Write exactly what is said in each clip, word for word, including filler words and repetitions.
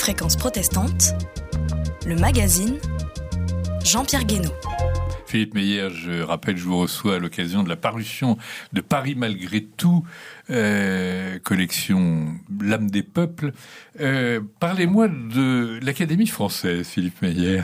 Fréquence protestante, le magazine Jean-Pierre Guénaud. Philippe Meyer, je rappelle, je vous reçois à l'occasion de la parution de Paris malgré tout, euh, collection L'âme des peuples. Euh, parlez-moi de l'Académie française, Philippe Meyer.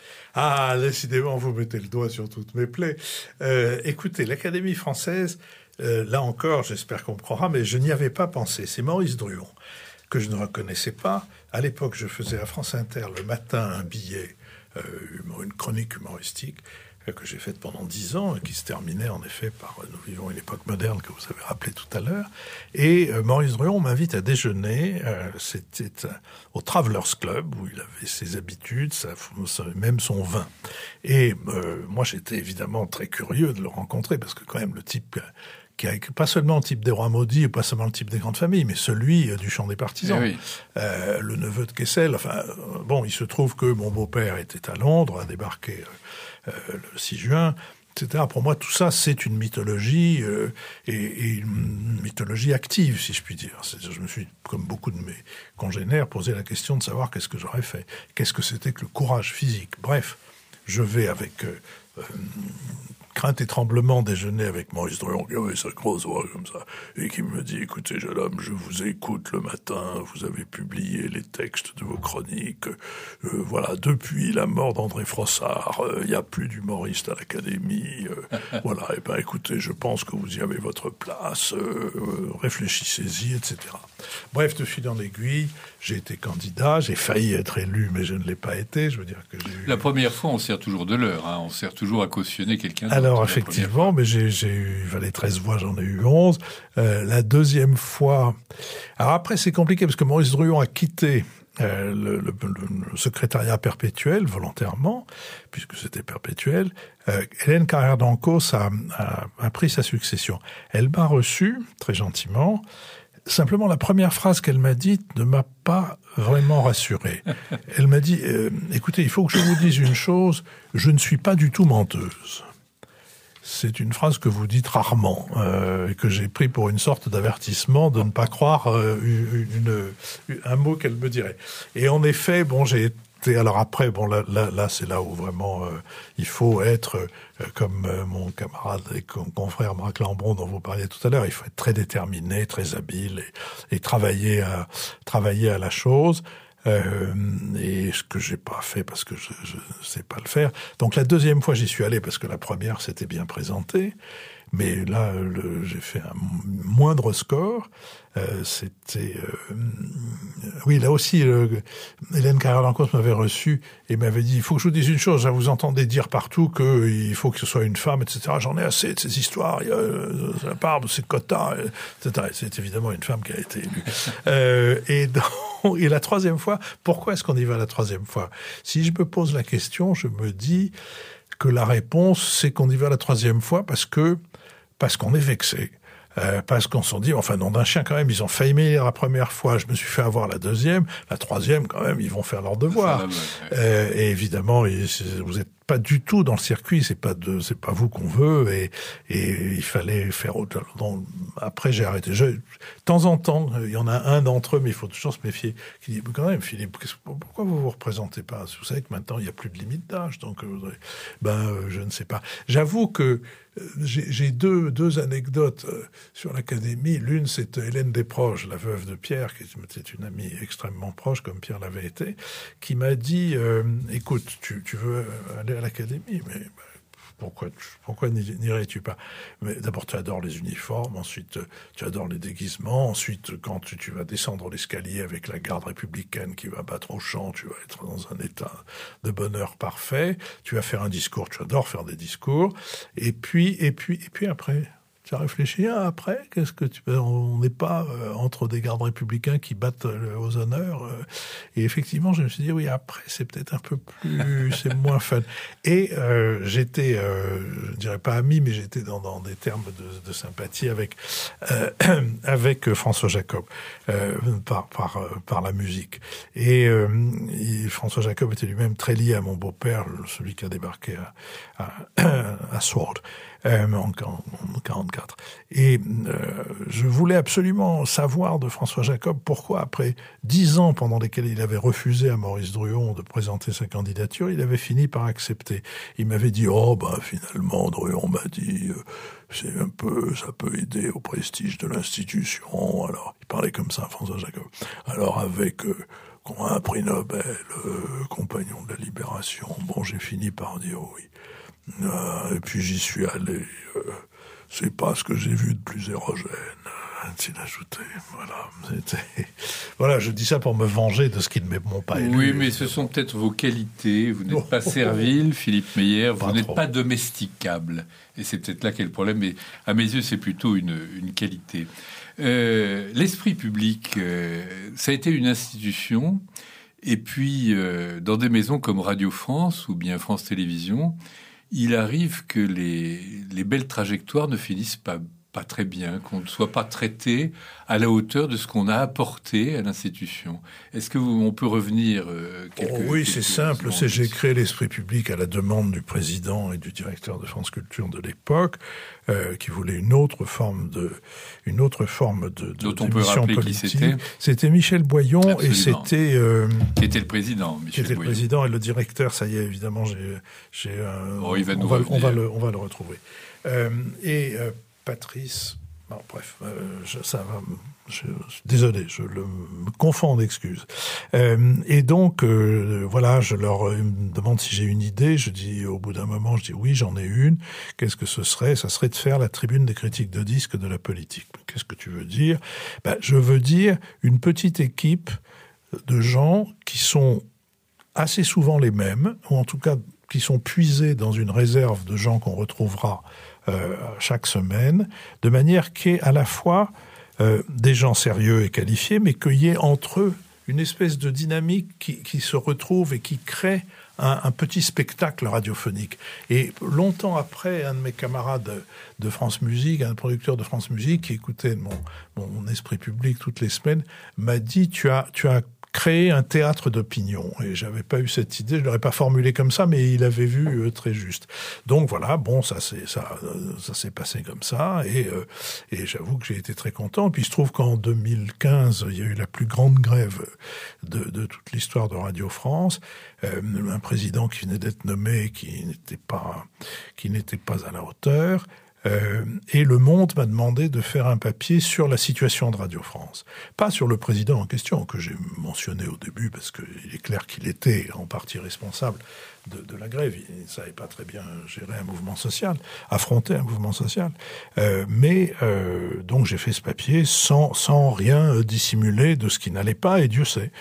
Ah, décidément, vous mettez le doigt sur toutes mes plaies. Euh, écoutez, l'Académie française, euh, là encore, j'espère qu'on me croira, mais je n'y avais pas pensé. C'est Maurice Druon, que je ne reconnaissais pas. À l'époque, je faisais à France Inter le matin un billet, euh, une chronique humoristique, que j'ai faite pendant dix ans, qui se terminait en effet par « Nous vivons une époque moderne » que vous avez rappelé tout à l'heure. Et euh, Maurice Druon m'invite à déjeuner, euh, c'était euh, au Travelers Club, où il avait ses habitudes, sa, sa, même son vin. Et euh, moi, j'étais évidemment très curieux de le rencontrer, parce que quand même, le type... Euh, qui a pas seulement le type des rois maudits, ou pas seulement le type des grandes familles, mais celui euh, du chant des partisans. Eh oui. euh, le neveu de Kessel, enfin, euh, bon, il se trouve que mon beau-père était à Londres, a débarqué euh, euh, le six juin, et cetera. Pour moi, tout ça, c'est une mythologie, euh, et, et une mythologie active, si je puis dire. C'est-à-dire, je me suis, comme beaucoup de mes congénères, posé la question de savoir qu'est-ce que j'aurais fait. Qu'est-ce que c'était que le courage physique. Bref, je vais avec... Euh, euh, crainte et tremblement déjeuner avec Maurice Druon, qui avait sa grosse voix comme ça, et qui me dit « Écoutez, jeune homme, je vous écoute le matin, vous avez publié les textes de vos chroniques, euh, voilà, depuis la mort d'André Frossard, il euh, n'y a plus d'humoriste à l'Académie, euh, voilà, et ben écoutez, je pense que vous y avez votre place, euh, euh, réfléchissez-y, et cetera » Bref, de fil en aiguille, j'ai été candidat, j'ai failli être élu, mais je ne l'ai pas été, je veux dire que j'ai eu... La première fois, on sert toujours de l'heure, hein, on sert toujours à cautionner quelqu'un d'autre. Alors, effectivement, mais j'ai, j'ai eu, il fallait treize voix, j'en ai eu onze. Euh, la deuxième fois... Alors après, c'est compliqué, parce que Maurice Druon a quitté euh, le, le, le secrétariat perpétuel, volontairement, puisque c'était perpétuel. Euh, Hélène Carrère d'Ancos a, a, a pris sa succession. Elle m'a reçu, très gentiment. Simplement, la première phrase qu'elle m'a dite ne m'a pas vraiment rassuré. Elle m'a dit, euh, écoutez, il faut que je vous dise une chose, je ne suis pas du tout menteuse. C'est une phrase que vous dites rarement, euh, et que j'ai pris pour une sorte d'avertissement de ne pas croire euh, une, une, une, un mot qu'elle me dirait. Et en effet, bon, j'ai été... Alors après, bon, là, là, là c'est là où vraiment euh, il faut être, euh, comme euh, mon camarade et confrère Marc Lambron dont vous parliez tout à l'heure, il faut être très déterminé, très habile et, et travailler à travailler à la chose. Euh, et ce que j'ai pas fait parce que je, je sais pas le faire. Donc la deuxième fois j'y suis allé parce que la première s'était bien présentée, mais là le, j'ai fait un moindre score. Euh, c'était euh, oui là aussi euh, Hélène Carrère d'Ancos m'avait reçu et m'avait dit il faut que je vous dise une chose, vous entendez dire partout que il faut que ce soit une femme, et cetera. J'en ai assez de ces histoires, il y a euh, la part de ces quotas, et cetera. Et c'est évidemment une femme qui a été élue. euh, et donc, et la troisième fois, pourquoi est-ce qu'on y va la troisième fois? Si je me pose la question, je me dis que la réponse c'est qu'on y va la troisième fois parce que parce qu'on est vexé. Euh, parce qu'on s'en dit, enfin, nom d'un chien, quand même, ils ont failli m'élire la première fois, je me suis fait avoir la deuxième, la troisième, quand même, ils vont faire leur devoir. Euh, et évidemment, vous êtes pas du tout dans le circuit, c'est pas de, c'est pas vous qu'on veut, et, et il fallait faire autre. Donc, après, j'ai arrêté. Je, de temps en temps, il y en a un d'entre eux, mais il faut toujours se méfier, qui dit, quand même, Philippe, pourquoi vous vous représentez pas? Vous savez que maintenant, il n'y a plus de limite d'âge, donc, ben, euh, je ne sais pas. J'avoue que, J'ai, j'ai deux, deux anecdotes euh, sur l'Académie. L'une, c'est Hélène Desproges, la veuve de Pierre, qui était une amie extrêmement proche, comme Pierre l'avait été, qui m'a dit euh, « Écoute, tu, tu veux aller à l'Académie, mais... Bah, Pourquoi, pourquoi n'irais-tu pas? Mais d'abord, tu adores les uniformes, ensuite, tu adores les déguisements, ensuite, quand tu, tu vas descendre l'escalier avec la garde républicaine qui va battre au champ, tu vas être dans un état de bonheur parfait, tu vas faire un discours, tu adores faire des discours, et puis, et puis, et puis après... Tu as réfléchi hein, après? Qu'est-ce que tu on n'est pas euh, entre des gardes républicains qui battent euh, aux honneurs. Euh, et effectivement, je me suis dit oui, après c'est peut-être un peu plus, c'est moins fun. Et euh, j'étais, euh, je ne dirais pas ami, mais j'étais dans, dans des termes de, de sympathie avec euh, avec François Jacob euh, par par par la musique. Et, euh, et François Jacob était lui-même très lié à mon beau-père, celui qui a débarqué à à, à Sword euh, en, en, en cinquante-quatre. Et euh, je voulais absolument savoir de François Jacob pourquoi, après dix ans pendant lesquels il avait refusé à Maurice Druon de présenter sa candidature, il avait fini par accepter. Il m'avait dit « Oh, ben finalement, Druon m'a dit euh, c'est un peu, ça peut aider au prestige de l'institution. » Alors, il parlait comme ça, François Jacob. Alors, avec... Euh, un prix Nobel, euh, compagnon de la Libération. Bon, j'ai fini par dire oui. Euh, et puis j'y suis allé. Euh, c'est pas ce que j'ai vu de plus érogène. A-t-il ajouté. Voilà. C'était... Voilà, je dis ça pour me venger de ce qu'ils ne m'ont pas élu. Oui, mais ce sont peut-être vos qualités. Vous n'êtes pas servile, Philippe Meyer. Vous Pas n'êtes trop. pas domesticable. Et c'est peut-être là qu'est le problème. Mais à mes yeux, c'est plutôt une, une qualité. Euh, l'esprit public, euh, ça a été une institution. Et puis, euh, dans des maisons comme Radio France ou bien France Télévisions, il arrive que les, les belles trajectoires ne finissent pas, pas très bien, qu'on ne soit pas traité à la hauteur de ce qu'on a apporté à l'institution. Est-ce que vous, on peut revenir euh, quelques... Oh oui, quelques c'est simple. secondes C'est j'ai créé l'esprit public à la demande du président et du directeur de France Culture de l'époque, euh, qui voulait une autre forme de, une autre forme de, de Dont on peut d'émission rappeler qui politique. c'était C'était Michel Boyon. Absolument. Et c'était euh, Qui était le président, qui Michel était le Boyon. président et le directeur. Ça y est, évidemment, j'ai, j'ai. Euh, Oh, il va on, nous va, on revenir. va le, on va le retrouver. Euh, et euh, Patrice. Bon, bref, euh, je, ça va. Je, je, désolé, je le, me confonds d'excuses. Euh, et donc, euh, voilà, je leur euh, ils me demande si j'ai une idée. Je dis, au bout d'un moment, je dis oui, j'en ai une. Qu'est-ce que ce serait ? Ça serait de faire la tribune des critiques de disques de la politique. Qu'est-ce que tu veux dire ? Ben, je veux dire une petite équipe de gens qui sont assez souvent les mêmes, ou en tout cas qui sont puisés dans une réserve de gens qu'on retrouvera euh, chaque semaine, de manière qu'il y ait à la fois euh, des gens sérieux et qualifiés, mais qu'il y ait entre eux une espèce de dynamique qui, qui se retrouve et qui crée un, un petit spectacle radiophonique. Et longtemps après, un de mes camarades de France Musique, un producteur de France Musique qui écoutait mon, mon esprit public toutes les semaines, m'a dit « tu as, tu as créé un théâtre d'opinion ». Et j'avais pas eu cette idée, je l'aurais pas formulé comme ça, mais il avait vu euh, très juste. Donc voilà, bon, ça c'est ça, euh, ça s'est passé comme ça, et euh, et j'avoue que j'ai été très content. Puis il se trouve qu'en deux mille quinze, il y a eu la plus grande grève de, de toute l'histoire de Radio France. Euh, un président qui venait d'être nommé, qui n'était pas, qui n'était pas à la hauteur. Euh, et Le Monde m'a demandé de faire un papier sur la situation de Radio France. Pas sur le président en question, que j'ai mentionné au début, parce qu'il est clair qu'il était en partie responsable de, de la grève. Il ne savait pas très bien gérer un mouvement social, affronter un mouvement social. Euh, mais euh, donc j'ai fait ce papier sans, sans rien dissimuler de ce qui n'allait pas, et Dieu sait.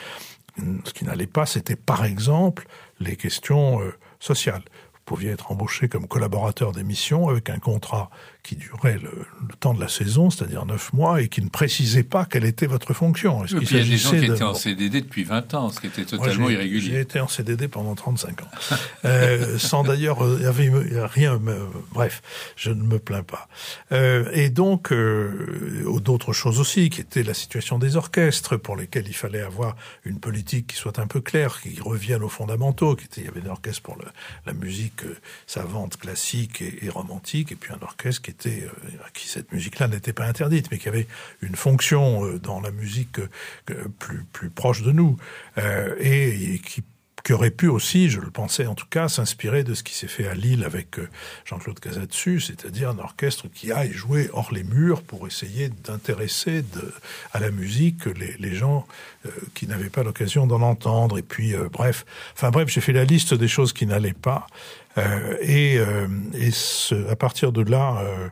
Ce qui n'allait pas, c'était par exemple les questions euh, sociales. Vous pouviez être embauché comme collaborateur d'émission avec un contrat qui durait le, le temps de la saison, c'est-à-dire neuf mois, et qui ne précisait pas quelle était votre fonction. Est-ce Et qu'il puis il y a des gens qui de... étaient en C D D depuis vingt ans, ce qui était totalement Moi, j'ai, irrégulier. J'ai été en C D D pendant trente-cinq ans. euh, sans d'ailleurs, il euh, n'y a rien, euh, bref, je ne me plains pas. Euh, et donc, euh, d'autres choses aussi, qui étaient la situation des orchestres, pour lesquels il fallait avoir une politique qui soit un peu claire, qui revienne aux fondamentaux, qui était, il y avait un orchestre pour le, la musique euh, savante, classique et, et romantique, et puis un orchestre qui était, euh, à qui cette musique-là n'était pas interdite, mais qui avait une fonction euh, dans la musique euh, plus, plus proche de nous, euh, et, et qui qui aurait pu aussi, je le pensais en tout cas, s'inspirer de ce qui s'est fait à Lille avec Jean-Claude Casatsu, c'est-à-dire un orchestre qui aille jouer hors les murs pour essayer d'intéresser de, à la musique les, les gens euh, qui n'avaient pas l'occasion d'en entendre. Et puis, euh, bref, enfin bref, j'ai fait la liste des choses qui n'allaient pas. Euh, et euh, et ce, à partir de là, euh,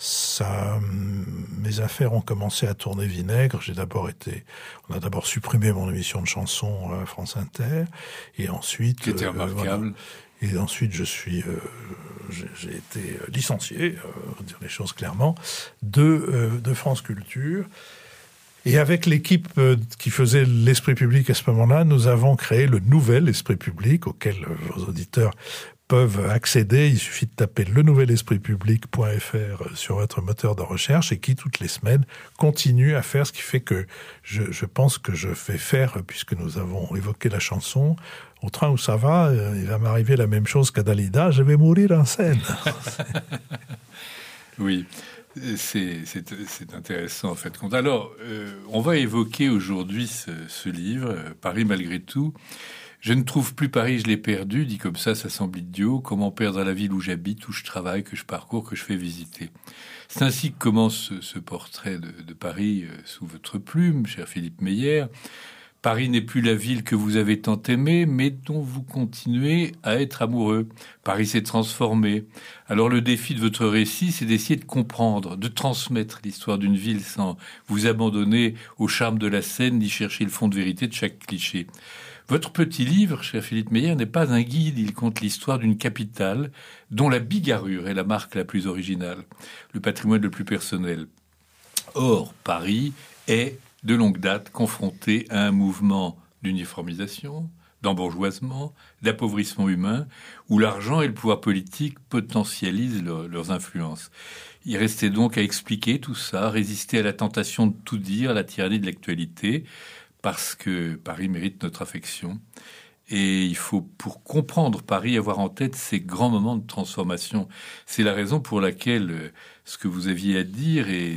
ça, mes affaires ont commencé à tourner vinaigre. J'ai d'abord été, on a d'abord supprimé mon émission de chansons à France Inter, et ensuite, qui était euh, remarquable. Voilà. Et ensuite, je suis, euh, j'ai, j'ai été licencié, euh, dire les choses clairement, de euh, de France Culture. Et avec l'équipe qui faisait l'Esprit Public à ce moment-là, nous avons créé le nouvel Esprit Public, auquel vos auditeurs peuvent accéder. Il suffit de taper le nouvel esprit public point f r sur votre moteur de recherche, et qui, toutes les semaines, continue à faire ce qui fait que je, je pense que je vais faire, puisque nous avons évoqué la chanson, au train où ça va, il va m'arriver la même chose qu'à Dalida, je vais mourir en scène. Oui. C'est, c'est, c'est intéressant en fait. Alors, euh, on va évoquer aujourd'hui ce, ce livre, Paris malgré tout. Je ne trouve plus Paris, je l'ai perdu. Dit comme ça, ça semble idiot. Comment perdre la ville où j'habite, où je travaille, que je parcours, que je fais visiter. C'est ainsi que commence ce, ce portrait de, de Paris euh, sous votre plume, cher Philippe Meyer. Paris n'est plus la ville que vous avez tant aimée, mais dont vous continuez à être amoureux. Paris s'est transformé. Alors le défi de votre récit, c'est d'essayer de comprendre, de transmettre l'histoire d'une ville sans vous abandonner au charme de la scène, ni chercher le fond de vérité de chaque cliché. Votre petit livre, cher Philippe Meyer, n'est pas un guide, il compte l'histoire d'une capitale dont la bigarrure est la marque la plus originale, le patrimoine le plus personnel. Or, Paris est de longue date confronté à un mouvement d'uniformisation, d'embourgeoisement, d'appauvrissement humain, où l'argent et le pouvoir politique potentialisent leur, leurs influences. Il restait donc à expliquer tout ça, résister à la tentation de tout dire, à la tyrannie de l'actualité, parce que Paris mérite notre affection. Et il faut, pour comprendre Paris, avoir en tête ces grands moments de transformation. C'est la raison pour laquelle ce que vous aviez à dire est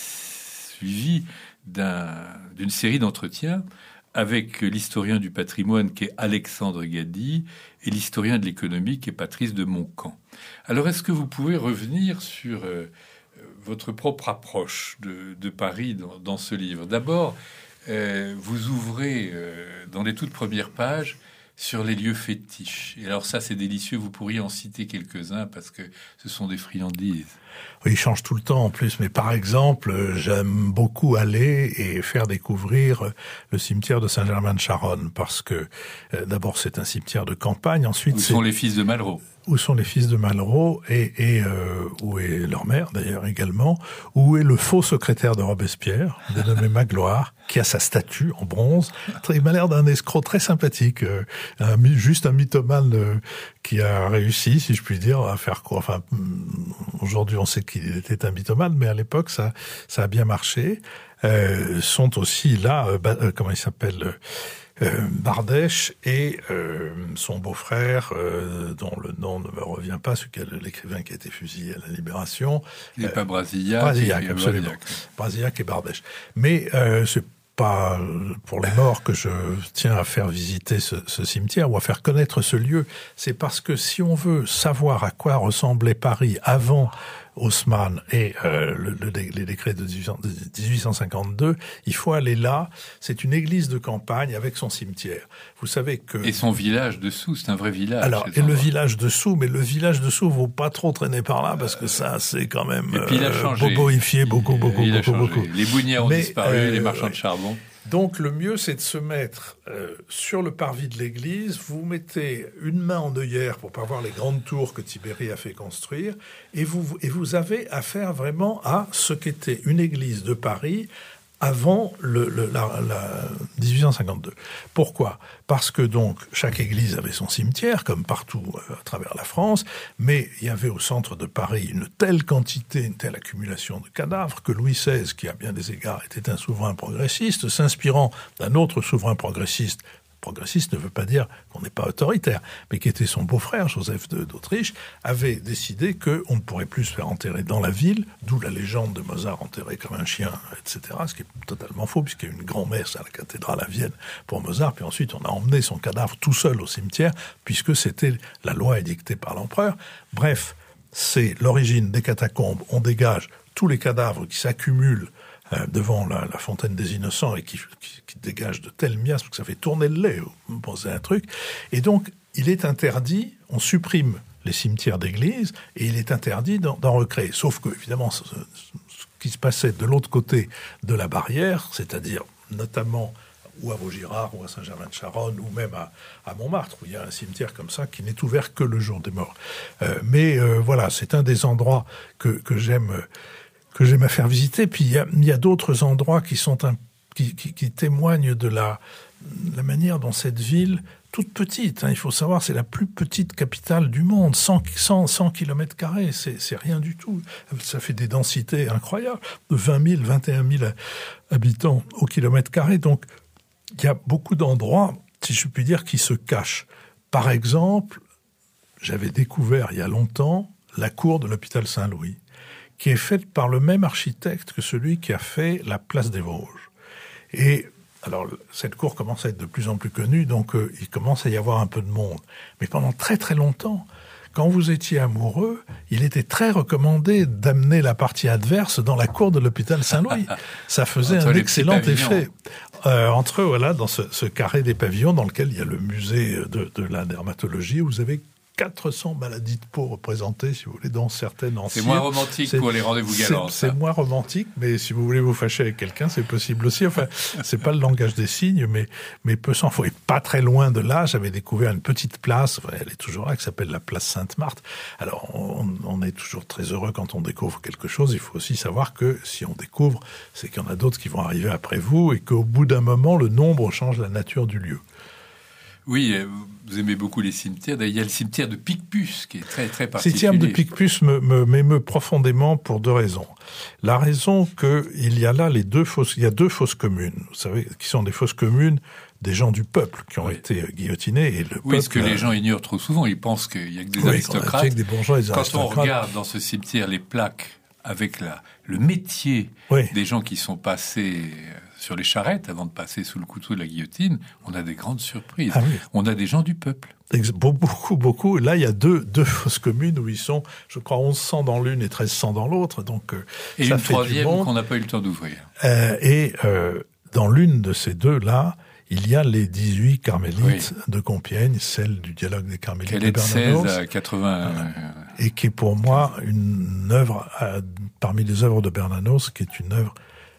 suivi D'un, d'une série d'entretiens avec l'historien du patrimoine qui est Alexandre Gady et l'historien de l'économie qui est Patrice de Montcamp. Alors, est-ce que vous pouvez revenir sur euh, votre propre approche de, de Paris dans, dans ce livre ? D'abord, euh, vous ouvrez euh, dans les toutes premières pages sur les lieux fétiches. Et alors ça, c'est délicieux. Vous pourriez en citer quelques-uns parce que ce sont des friandises. Oui, il change tout le temps en plus. Mais par exemple, j'aime beaucoup aller et faire découvrir le cimetière de Saint-Germain-de-Charonne parce que euh, d'abord, c'est un cimetière de campagne. Ensuite, où c'est... sont les fils de Malraux. Où sont les fils de Malraux et, et euh, où est leur mère d'ailleurs également, où est le faux secrétaire de Robespierre, dénommé Magloire, qui a sa statue en bronze. Il m'a l'air d'un escroc très sympathique, euh, un, juste un mythomane euh, qui a réussi, si je puis dire, à faire quoi. Enfin, aujourd'hui on sait qu'il était un mythomane, mais à l'époque ça, ça a bien marché. Euh, sont aussi là, euh, bah, euh, comment il s'appelle euh, Euh, Bardèche et euh, son beau-frère, euh, dont le nom ne me revient pas, celui qui est l'écrivain qui a été fusillé à la Libération. Il n'est euh, pas Brasillac. Brasillac, absolument. Brasillac, Brasillac et Bardèche. Mais euh, c'est pas pour les morts que je tiens à faire visiter ce, ce cimetière ou à faire connaître ce lieu. C'est parce que si on veut savoir à quoi ressemblait Paris avant Haussmann et euh, le, le, les décrets de dix-huit cent cinquante-deux, il faut aller là. C'est une église de campagne avec son cimetière. Vous savez que... Et son village dessous, c'est un vrai village. Alors, et le village dessous, mais le village dessous, vaut pas trop traîner par là, parce que ça, c'est quand même et puis il a changé. euh, boboifié, beaucoup, beaucoup, il beaucoup, beaucoup. Les bougnières ont mais, disparu, euh, les marchands de charbon. Donc, le mieux, c'est de se mettre euh, sur le parvis de l'église. Vous mettez une main en œillère pour pas voir les grandes tours que Tibéri a fait construire. Et vous, et vous avez affaire vraiment à ce qu'était une église de Paris avant le, le, la, la dix-huit cent cinquante-deux. Pourquoi ? Parce que donc chaque église avait son cimetière, comme partout euh, à travers la France, mais il y avait au centre de Paris une telle quantité, une telle accumulation de cadavres que Louis seize, qui à bien des égards était un souverain progressiste, s'inspirant d'un autre souverain progressiste, progressiste ne veut pas dire qu'on n'est pas autoritaire, mais qui était son beau-frère, Joseph deux d'Autriche, avait décidé qu'on ne pourrait plus se faire enterrer dans la ville, d'où la légende de Mozart enterré comme un chien, et cetera, ce qui est totalement faux, puisqu'il y a eu une grand-messe à la cathédrale à Vienne pour Mozart, puis ensuite on a emmené son cadavre tout seul au cimetière, puisque c'était la loi édictée par l'empereur. Bref, c'est l'origine des catacombes, on dégage tous les cadavres qui s'accumulent devant la, la fontaine des innocents et qui, qui, qui dégage de tels miasmes que ça fait tourner le lait, vous me posez un truc. Et donc, il est interdit, on supprime les cimetières d'église et il est interdit d'en, d'en recréer. Sauf que, évidemment, ce, ce qui se passait de l'autre côté de la barrière, c'est-à-dire notamment ou à Vaugirard, ou à Saint-Germain-de-Charonne, ou même à, à Montmartre, où il y a un cimetière comme ça qui n'est ouvert que le jour des morts. Euh, mais euh, voilà, c'est un des endroits que, que j'aime... que j'aime à faire visiter. Puis il y a, il y a d'autres endroits qui sont un, qui, qui, qui témoignent de la, la manière dont cette ville, toute petite, hein, il faut savoir, c'est la plus petite capitale du monde, cent kilomètres carrés, c'est, c'est rien du tout. Ça fait des densités incroyables, de vingt mille, vingt et un mille habitants au kilomètre carré. Donc il y a beaucoup d'endroits, si je puis dire, qui se cachent. Par exemple, j'avais découvert il y a longtemps la cour de l'hôpital Saint-Louis, qui est faite par le même architecte que celui qui a fait la place des Vosges. Et alors, cette cour commence à être de plus en plus connue, donc euh, il commence à y avoir un peu de monde. Mais pendant très très longtemps, quand vous étiez amoureux, il était très recommandé d'amener la partie adverse dans la cour de l'hôpital Saint-Louis. Ça faisait un excellent effet. Euh, entre eux, voilà, dans ce, ce carré des pavillons dans lequel il y a le musée de, de la dermatologie, vous avez quatre cents maladies de peau représentées, si vous voulez, dans certaines anciennes. C'est moins romantique c'est, pour les rendez-vous galants. C'est, c'est moins romantique, mais si vous voulez vous fâcher avec quelqu'un, c'est possible aussi. Enfin, c'est pas le langage des signes, mais, mais peu s'en faut. Et pas très loin de là, j'avais découvert une petite place, enfin, elle est toujours là, qui s'appelle la place Sainte-Marthe. Alors, on, on est toujours très heureux quand on découvre quelque chose. Il faut aussi savoir que si on découvre, c'est qu'il y en a d'autres qui vont arriver après vous et qu'au bout d'un moment, le nombre change la nature du lieu. Oui, vous aimez beaucoup les cimetières. Il y a le cimetière de Picpus qui est très très particulier. Le cimetière de Picpus me, me, m'émeut profondément pour deux raisons. La raison qu'il y a là les deux fosses, il y a deux fosses communes, vous savez, qui sont des fosses communes des gens du peuple qui ont oui. été guillotinés. Et le oui, peuple, ce que les gens ignorent trop souvent, ils pensent qu'il y a que des oui, aristocrates. Que des bourgeois et des Quand aristocrates. on regarde dans ce cimetière les plaques avec la, le métier oui. des gens qui sont passés sur les charrettes avant de passer sous le couteau de la guillotine, on a des grandes surprises. Ah oui. On a des gens du peuple. Beaucoup, beaucoup. Là, il y a deux, deux fosses communes où ils sont, je crois, onze cents dans l'une et treize cents dans l'autre. Donc, et ça une fait troisième du monde. qu'on n'a pas eu le temps d'ouvrir. Euh, et euh, dans l'une de ces deux-là, il y a les dix-huit carmélites oui. de Compiègne, celle du dialogue des carmélites Qu'elle de est de Bernanos. seize à quatre-vingts. Euh, et qui est pour moi une œuvre, euh, parmi les œuvres de Bernanos, qui est une œuvre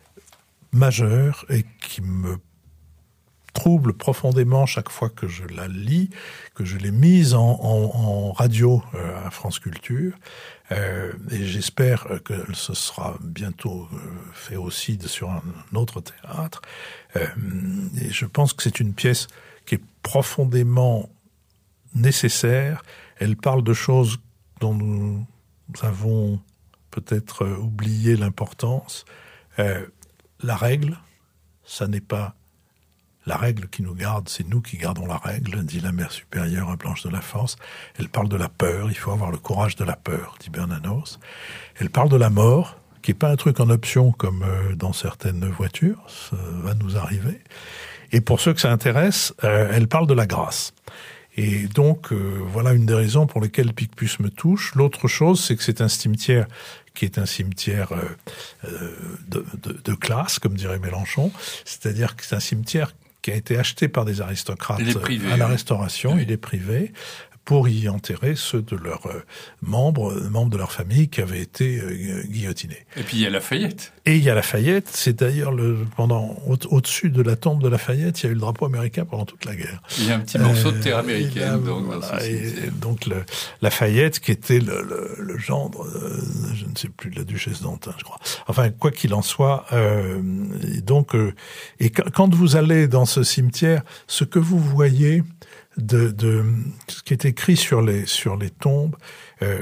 majeure et qui me trouble profondément chaque fois que je la lis, que je l'ai mise en, en, en radio euh, à France Culture. Euh, et j'espère que ce sera bientôt euh, fait aussi de, sur un autre théâtre. Euh, et je pense que c'est une pièce qui est profondément nécessaire. Elle parle de choses dont nous avons peut-être oublié l'importance. Euh, la règle, ça n'est pas la règle qui nous garde, c'est nous qui gardons la règle, dit la mère supérieure à Blanche de la Force. Elle parle de la peur, il faut avoir le courage de la peur, dit Bernanos. Elle parle de la mort, qui n'est pas un truc en option comme euh, dans certaines voitures, ça va nous arriver. Et pour ceux que ça intéresse, euh, elle parle de la grâce. Et donc, euh, voilà une des raisons pour lesquelles Picpus me touche. L'autre chose, c'est que c'est un cimetière qui est un cimetière euh, euh, de, de, de classe, comme dirait Mélenchon. C'est-à-dire que c'est un cimetière qui a été acheté par des aristocrates privé, à la oui. Restauration, oui. il est privé, pour y enterrer ceux de leurs euh, membres, membres de leur famille qui avaient été euh, guillotinés. Et puis il y a Lafayette. Et il y a Lafayette, c'est d'ailleurs le pendant au, au-dessus de la tombe de Lafayette, il y a eu le drapeau américain pendant toute la guerre. Il y a un petit morceau euh, de terre américaine. A, donc, voilà, dans ce et, donc le, Lafayette, qui était le, le, le gendre, euh, je ne sais plus, de la duchesse d'Antin, je crois. Enfin, quoi qu'il en soit, euh, et donc, euh, et quand vous allez dans ce cimetière, ce que vous voyez de, de ce qui est écrit sur les sur les tombes, euh,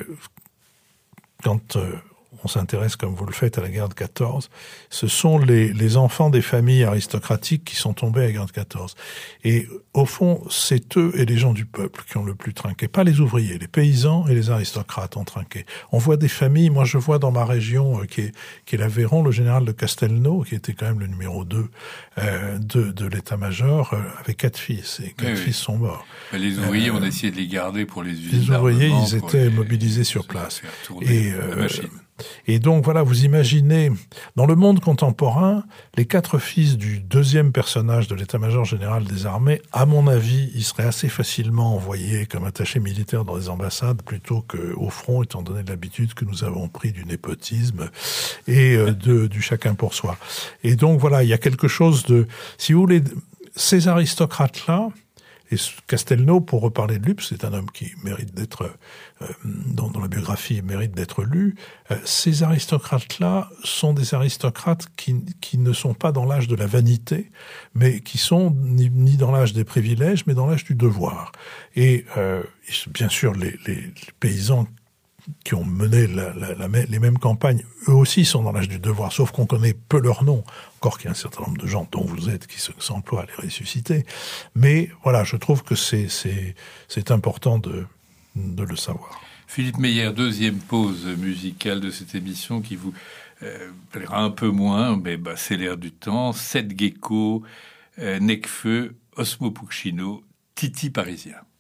quand euh, on s'intéresse, comme vous le faites, à la guerre de quatorze, ce sont les, les enfants des familles aristocratiques qui sont tombés à la guerre de quatorze. Et au fond, c'est eux et les gens du peuple qui ont le plus trinqué. Pas les ouvriers, les paysans et les aristocrates ont trinqué. On voit des familles, moi je vois dans ma région, euh, qui est, qui est l'Aveyron, le général de Castelnau, qui était quand même le numéro deux euh, de, de l'état-major, euh, avec quatre fils. Et quatre oui, fils oui. sont morts. Les ouvriers, euh, on a essayé de les garder pour les usines. Les ouvriers, ils étaient les, mobilisés sur place. Et, euh, Et donc voilà, vous imaginez, dans le monde contemporain, les quatre fils du deuxième personnage de l'état-major général des armées, à mon avis, ils seraient assez facilement envoyés comme attachés militaires dans les ambassades plutôt qu'au front, étant donné l'habitude que nous avons pris du népotisme et de, du chacun pour soi. Et donc voilà, il y a quelque chose de... Si vous voulez, ces aristocrates-là, et Castelnau, pour reparler de lui, c'est un homme qui mérite d'être, euh, dont, dont la biographie mérite d'être lue, euh, ces aristocrates-là sont des aristocrates qui, qui ne sont pas dans l'âge de la vanité, mais qui sont ni, ni dans l'âge des privilèges, mais dans l'âge du devoir. Et euh, bien sûr, les, les, les paysans qui ont mené la, la, la, les mêmes campagnes, eux aussi sont dans l'âge du devoir, sauf qu'on connaît peu leur nom, encore qu'il y a un certain nombre de gens, dont vous êtes, qui s'emploient à les ressusciter. Mais voilà, je trouve que c'est, c'est, c'est important de, de le savoir. Philippe Meyer, deuxième pause musicale de cette émission qui vous euh, plaira un peu moins, mais bah, c'est l'air du temps. Sept Gecko, euh, Necfeu, Osmo Puccino, Titi Parisien.